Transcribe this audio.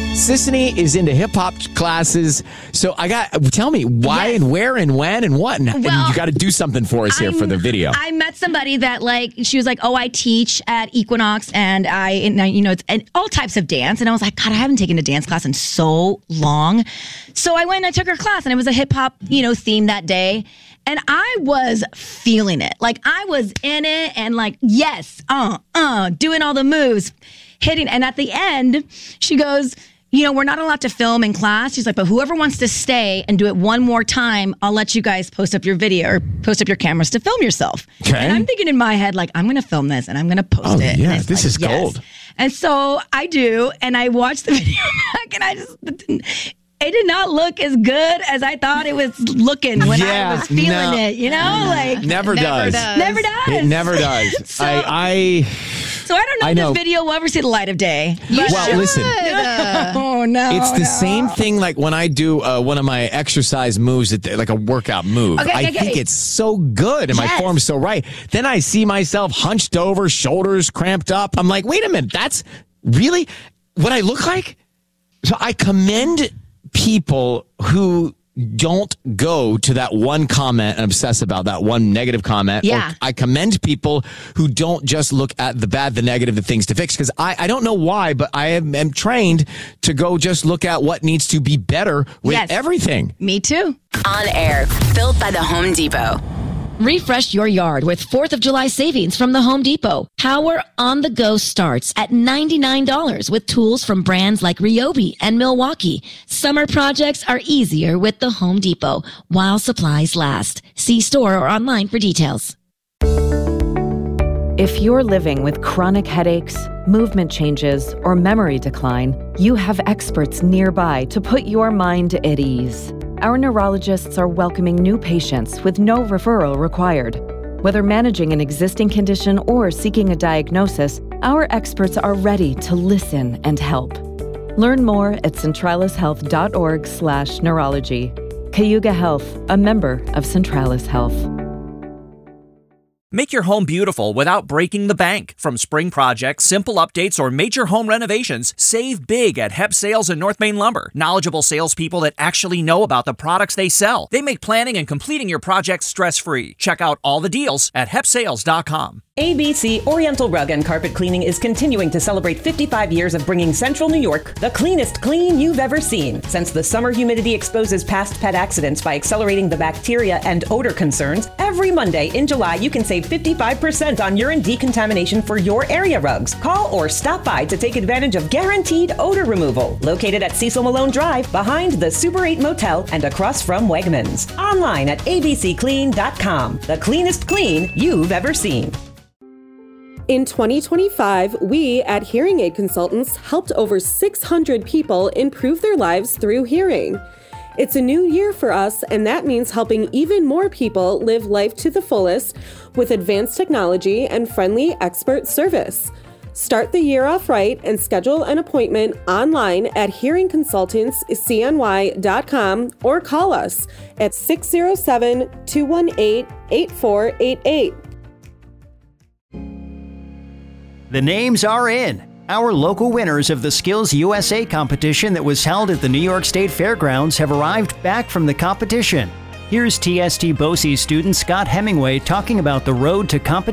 Sissany is into hip hop classes. So tell me why and where and when and what. And you got to do something for us here for the video. I met somebody that she was like, oh, I teach at Equinox and it's all types of dance. And I was like, God, I haven't taken a dance class in so long. So I went and I took her class and it was a hip hop, theme that day. And I was feeling it. Like I was in it and yes, doing all the moves, hitting. And at the end, she goes, we're not allowed to film in class. She's like, but whoever wants to stay and do it one more time, I'll let you guys post up your video or post up your cameras to film yourself. Okay. And I'm thinking in my head, I'm going to film this and I'm going to post it. Yeah, this is gold. And so I do. And I watched the video back and it did not look as good as I thought it was looking when I was feeling it, Never does. Never does. It never does. So I don't know if this video will ever see the light of day. Listen. Oh, no. It's the same thing like when I do one of my exercise moves, like a workout move. I think it's so good and my form's so right. Then I see myself hunched over, shoulders cramped up. I'm like, wait a minute, that's really what I look like? So I commend people who don't go to that one comment and obsess about that one negative comment. Yeah. Or I commend people who don't just look at the bad, the negative, the things to fix. Because I don't know why, but I am trained to go just look at what needs to be better with everything. Me too. On Air, built by the Home Depot. Refresh your yard with 4th of July savings from the Home Depot. Power on the go starts at $99 with tools from brands like Ryobi and Milwaukee. Summer projects are easier with the Home Depot while supplies last. See store or online for details. If you're living with chronic headaches, movement changes, or memory decline, you have experts nearby to put your mind at ease. Our neurologists are welcoming new patients with no referral required. Whether managing an existing condition or seeking a diagnosis, our experts are ready to listen and help. Learn more at centralishealth.org/neurology. Cayuga Health, a member of Centralis Health. Make your home beautiful without breaking the bank. From spring projects, simple updates, or major home renovations, save big at Hep Sales and North Main Lumber. Knowledgeable salespeople that actually know about the products they sell. They make planning and completing your projects stress-free. Check out all the deals at hepsales.com. ABC Oriental Rug and Carpet Cleaning is continuing to celebrate 55 years of bringing Central New York the cleanest clean you've ever seen. Since the summer humidity exposes past pet accidents by accelerating the bacteria and odor concerns, every Monday in July you can save 55% on urine decontamination for your area rugs. Call or stop by to take advantage of guaranteed odor removal. Located at Cecil Malone Drive, behind the Super 8 Motel and across from Wegmans. Online at abcclean.com. The cleanest clean you've ever seen. In 2025, we at Hearing Aid Consultants helped over 600 people improve their lives through hearing. It's a new year for us, and that means helping even more people live life to the fullest with advanced technology and friendly expert service. Start the year off right and schedule an appointment online at hearingconsultantscny.com or call us at 607-218-8488. The names are in. Our local winners of the Skills USA competition that was held at the New York State Fairgrounds have arrived back from the competition. Here's TST BOCES student Scott Hemingway talking about the road to competition